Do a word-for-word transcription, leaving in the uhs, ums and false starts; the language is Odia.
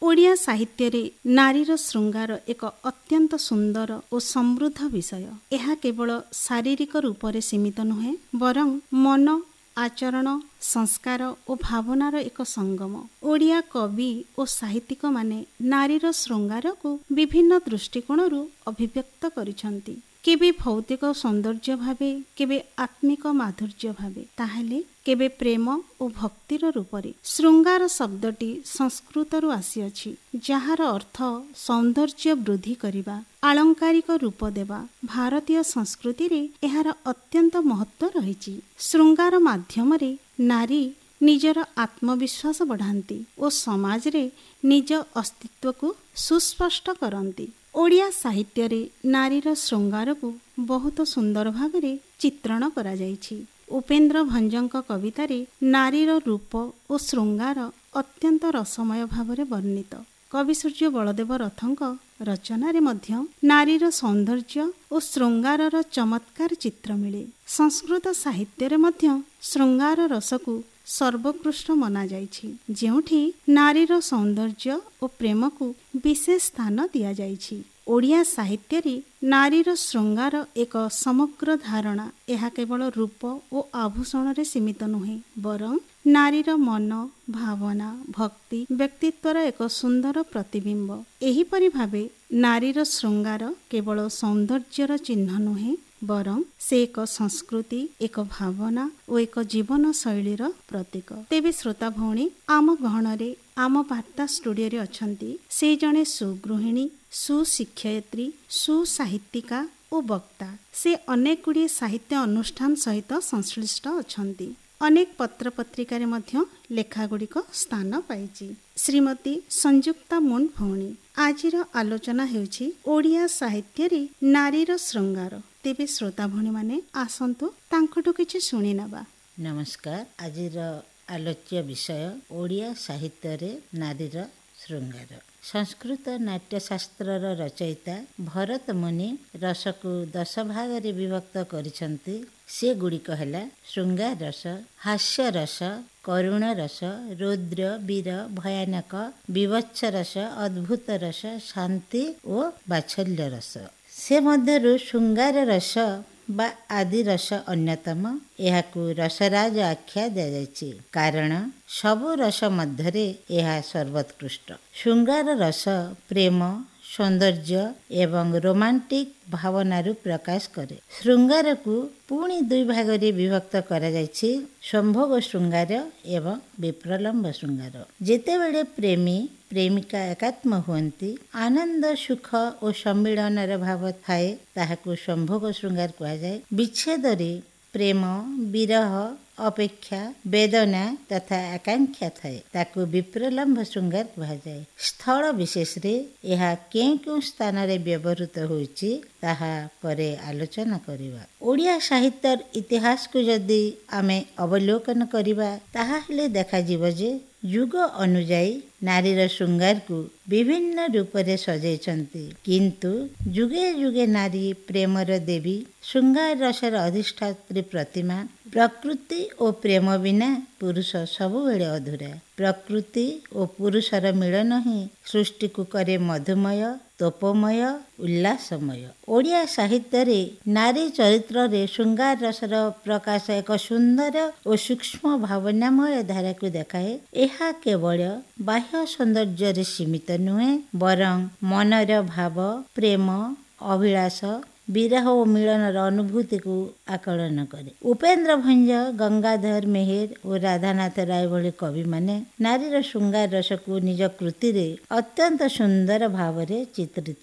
ଓଡ଼ିଆ ସାହିତ୍ୟରେ ନାରୀର ଶୃଙ୍ଗାର ଏକ ଅତ୍ୟନ୍ତ ସୁନ୍ଦର ଓ ସମୃଦ୍ଧ ବିଷୟ। ଏହା କେବଳ ଶାରୀରିକ ରୂପରେ ସୀମିତ ନୁହେଁ, ବରଂ ମନ, ଆଚରଣ, ସଂସ୍କାର ଓ ଭାବନାର ଏକ ସଙ୍ଗମ। ଓଡ଼ିଆ କବି ଓ ସାହିତ୍ୟିକମାନେ ନାରୀର ଶୃଙ୍ଗାରକୁ ବିଭିନ୍ନ ଦୃଷ୍ଟିକୋଣରୁ ଅଭିବ୍ୟକ୍ତ କରିଛନ୍ତି। କେବେ ଭୌତିକ ସୌନ୍ଦର୍ଯ୍ୟ ଭାବେ, କେବେ ଆତ୍ମିକ ମାଧୁର୍ଯ୍ୟ ଭାବେ, ତାହେଲେ କେବେ ପ୍ରେମ ଓ ଭକ୍ତିର ରୂପରେ। ଶୃଙ୍ଗାର ଶବ୍ଦଟି ସଂସ୍କୃତରୁ ଆସିଅଛି, ଯାହାର ଅର୍ଥ ସୌନ୍ଦର୍ଯ୍ୟ ବୃଦ୍ଧି କରିବା, ଆଳଙ୍କାରିକ ରୂପ ଦେବା। ଭାରତୀୟ ସଂସ୍କୃତିରେ ଏହାର ଅତ୍ୟନ୍ତ ମହତ୍ତ୍ୱ ରହିଛି। ଶୃଙ୍ଗାର ମାଧ୍ୟମରେ ନାରୀ ନିଜର ଆତ୍ମବିଶ୍ୱାସ ବଢ଼ାନ୍ତି ଓ ସମାଜରେ ନିଜ ଅସ୍ତିତ୍ୱକୁ ସୁସ୍ପଷ୍ଟ କରନ୍ତି। ଓଡ଼ିଆ ସାହିତ୍ୟରେ ନାରୀର ଶୃଙ୍ଗାରକୁ ବହୁତ ସୁନ୍ଦର ଭାବରେ ଚିତ୍ରଣ କରାଯାଇଛି। ଉପେନ୍ଦ୍ର ଭଞ୍ଜଙ୍କ କବିତାରେ ନାରୀର ରୂପ ଓ ଶୃଙ୍ଗାର ଅତ୍ୟନ୍ତ ରସମୟ ଭାବରେ ବର୍ଣ୍ଣିତ। କବି ସୂର୍ଯ୍ୟ ବଳଦେବ ରଥଙ୍କ ରଚନାରେ ମଧ୍ୟ ନାରୀର ସୌନ୍ଦର୍ଯ୍ୟ ଓ ଶୃଙ୍ଗାରର ଚମତ୍କାର ଚିତ୍ର ମିଳେ। ସଂସ୍କୃତ ସାହିତ୍ୟରେ ମଧ୍ୟ ଶୃଙ୍ଗାର ରସକୁ ସର୍ବୋତ୍କୃଷ୍ଟ ମନାଯାଇଛି, ଯେଉଁଠି ନାରୀର ସୌନ୍ଦର୍ଯ୍ୟ ଓ ପ୍ରେମକୁ ବିଶେଷ ସ୍ଥାନ ଦିଆଯାଇଛି। ଓଡ଼ିଆ ସାହିତ୍ୟରେ ନାରୀର ଶୃଙ୍ଗାର ଏକ ସମଗ୍ର ଧାରଣା। ଏହା କେବଳ ରୂପ ଓ ଆଭୂଷଣରେ ସୀମିତ ନୁହେଁ, ବରଂ ନାରୀର ମନ, ଭାବନା, ଭକ୍ତି, ବ୍ୟକ୍ତିତ୍ୱର ଏକ ସୁନ୍ଦର ପ୍ରତିବିମ୍ବ। ଏହିପରି ଭାବେ ନାରୀର ଶୃଙ୍ଗାର କେବଳ ସୌନ୍ଦର୍ଯ୍ୟର ଚିହ୍ନ ନୁହେଁ, ବରଂ ସେ ଏକ ସଂସ୍କୃତି, ଏକ ଭାବନା ଓ ଏକ ଜୀବନ ଶୈଳୀର ପ୍ରତୀକ। ତେବେ ଶ୍ରୋତା ଭଉଣୀ, ଆମ ଗହଣରେ ଆମ ବାର୍ତ୍ତା ଷ୍ଟୁଡ଼ିଓରେ ଅଛନ୍ତି ସେ ଜଣେ ସୁଗୃହିଣୀ, ସୁଶିକ୍ଷୟିତ୍ରୀ, ସୁସାହିତ୍ୟିକା ଓ ବକ୍ତା। ସେ ଅନେକ ଗୁଡ଼ିଏ ସାହିତ୍ୟ ଅନୁଷ୍ଠାନ ସହିତ ସଂଶ୍ଳିଷ୍ଟ ଅଛନ୍ତି। ଅନେକ ପତ୍ରପତ୍ରିକାରେ ମଧ୍ୟ ଲେଖାଗୁଡ଼ିକ ସ୍ଥାନ ପାଇଛି। ଶ୍ରୀମତୀ ସଂଯୁକ୍ତା ମୁଣ୍ଡ ଭଉଣୀ। ଆଜିର ଆଲୋଚନା ହେଉଛି ଓଡ଼ିଆ ସାହିତ୍ୟରେ ନାରୀର ଶୃଙ୍ଗାର। ତେବେ ଶ୍ରୋତା ଭଉଣୀମାନେ ଆସନ୍ତୁ ତାଙ୍କଠୁ କିଛି ଶୁଣି ନେବା। ନମସ୍କାର। ଆଜିର ଆଲୋଚ୍ୟ ବିଷୟ ଓଡ଼ିଆ ସାହିତ୍ୟରେ ନାରୀର ଶୃଙ୍ଗାର। ସଂସ୍କୃତ ନାଟ୍ୟଶାସ୍ତ୍ରର ରଚୟିତା ଭରତ ମୁନି ରସକୁ ଦଶ ଭାଗରେ ବିଭକ୍ତ କରିଛନ୍ତି। ସେଗୁଡ଼ିକ ହେଲା ଶୃଙ୍ଗାର ରସ, ହାସ୍ୟ ରସ, କରୁଣ ରସ, ରୌଦ୍ର, ବୀର, ଭୟାନକ, ବିଭତ୍ସ ରସ, ଅଦ୍ଭୁତ ରସ, ଶାନ୍ତି ଓ ବାତ୍ସଲ୍ୟ ରସ। ସେ ମଧ୍ୟରୁ ଶୃଙ୍ଗାର ରସ ବା ଆଦି ରସ ଅନ୍ୟତମ। ଏହାକୁ ରସରାଜ ଆଖ୍ୟା ଦିଆଯାଇଛି, କାରଣ ସବୁ ରସ ମଧ୍ୟରେ ଏହା ସର୍ବୋତ୍କୃଷ୍ଟ। ଶୃଙ୍ଗାର ରସ ପ୍ରେମ, ସୌନ୍ଦର୍ଯ୍ୟ ଏବଂ ରୋମାଣ୍ଟିକ ଭାବନାରୁ ପ୍ରକାଶ କରେ। ଶୃଙ୍ଗାରକୁ ପୁଣି ଦୁଇ ଭାଗରେ ବିଭକ୍ତ କରାଯାଇଛି, ସମ୍ଭୋଗ ଶୃଙ୍ଗାର ଏବଂ ବିପ୍ରଲମ୍ବ ଶୃଙ୍ଗାର। ଯେତେବେଳେ ପ୍ରେମୀ ପ୍ରେମିକା ଏକାତ୍ମ ହୁଅନ୍ତି, ଆନନ୍ଦ, ସୁଖ ଓ ସମ୍ମିଳନର ଭାବ ଥାଏ, ତାହାକୁ ସମ୍ଭୋଗ ଶୃଙ୍ଗାର କୁହାଯାଏ। ବିଚ୍ଛେଦରେ ପ୍ରେମ, ବିରହ, ଅପେକ୍ଷା, ବେଦନା ତଥା ଆକାଂକ୍ଷା ଥାଏ, ତାକୁ ବିପ୍ରଲମ୍ବ ଶୃଙ୍ଗାର କୁହାଯାଏ। ସ୍ଥଳ ବିଶେଷରେ ଏହା କେଉଁ କେଉଁ ସ୍ଥାନରେ ବ୍ୟବହୃତ ହୋଇଛି ତାହା ପରେ ଆଲୋଚନା କରିବା। ଓଡ଼ିଆ ସାହିତ୍ୟର ଇତିହାସକୁ ଯଦି ଆମେ ଅବଲୋକନ କରିବା, ତାହାହେଲେ ଦେଖାଯିବ ଯେ ଯୁଗ ଅନୁଯାୟୀ ନାରୀର ଶୃଙ୍ଗାରକୁ ବିଭିନ୍ନ ରୂପରେ ସଜେଇଛନ୍ତି, କିନ୍ତୁ ଯୁଗେ ଯୁଗେ ନାରୀ ପ୍ରେମର ଦେବୀ, ଶୃଙ୍ଗାର ରସର ଅଧିଷ୍ଠାତ୍ରୀ ପ୍ରତିମା। ପ୍ରକୃତି ଓ ପ୍ରେମ ବିନା ପୁରୁଷ ସବୁବେଳେ ଅଧୁରା। ପ୍ରକୃତି ଓ ପୁରୁଷର ମିଳନ ହିଁ ସୃଷ୍ଟିକୁ କରେ ମଧୁମୟ, ତୋପମୟ, ଉଲ୍ଲାସମୟ। ଓଡ଼ିଆ ସାହିତ୍ୟରେ ନାରୀ ଚରିତ୍ରରେ ଶୃଙ୍ଗାର ରସର ପ୍ରକାଶ ଏକ ସୁନ୍ଦର ଓ ସୂକ୍ଷ୍ମ ଭାବନାମୟ ଧାରାକୁ ଦେଖାଏ। ଏହା କେବଳ ବାହ୍ୟ ସୌନ୍ଦର୍ଯ୍ୟରେ ସୀମିତ ନୁହେଁ, ବରଂ ମନର ଭାବ, ପ୍ରେମ, ଅଭିଳାଷ, ବିରହ ଓ ମିଳନର ଅନୁଭୂତିକୁ ଆକଳନ କରେ। ଉପେନ୍ଦ୍ର ଭଞ୍ଜ, ଗଙ୍ଗାଧର ମେହେର ଓ ରାଧାନାଥ ରାୟ ଭଳି କବିମାନେ ନାରୀର ଶୃଙ୍ଗାର ରସକୁ ନିଜ କୃତିରେ ଅତ୍ୟନ୍ତ ସୁନ୍ଦର ଭାବରେ ଚିତ୍ରିତ